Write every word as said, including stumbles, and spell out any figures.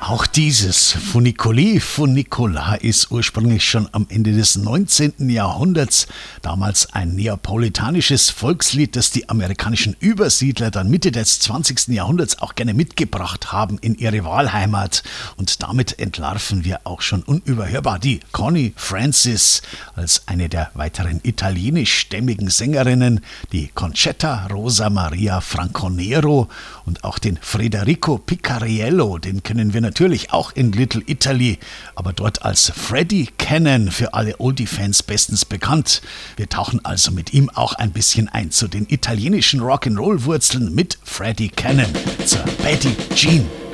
Auch dieses Funiculi Funicola ist ursprünglich schon am Ende des neunzehnten Jahrhunderts damals ein neapolitanisches Volkslied, das die amerikanischen Übersiedler dann Mitte des zwanzigsten Jahrhunderts auch gerne mitgebracht haben in ihre Wahlheimat. Und damit entlarven wir auch schon unüberhörbar die Connie Francis als eine der weiteren italienischstämmigen Sängerinnen, die Concetta Rosa Maria Franconero und auch den Federico Picariello, den kennen wir natürlich auch in Little Italy, aber dort als Freddie Cannon, für alle Oldie-Fans bestens bekannt. Wir tauchen also mit ihm auch ein bisschen ein zu den italienischen Rock'n'Roll-Wurzeln mit Freddie Cannon, zur Betty Jean.